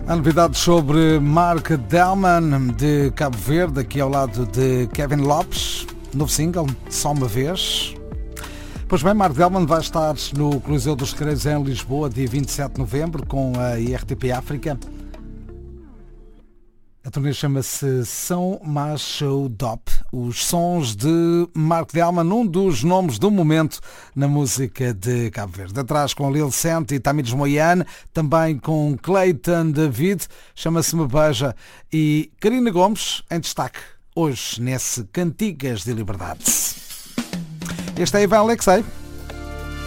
Há novidades sobre Mark Delman de Cabo Verde, aqui ao lado de Kevin Lopes, novo single, Só Uma Vez. Pois bem, Mark Delman vai estar no Coliseu dos Recreios em Lisboa, dia 27 de novembro, com a IRTP África. A turnê chama-se São Macho Dop. Os sons de Mark Delman, um dos nomes do momento na música de Cabo Verde. Atrás com Lil Sent e Tamires Moyane, também com Clayton David, chama-se Me Beija, e Karina Gomes em destaque hoje nesse Cantigas de Liberdade. Este é Ivan Alexei.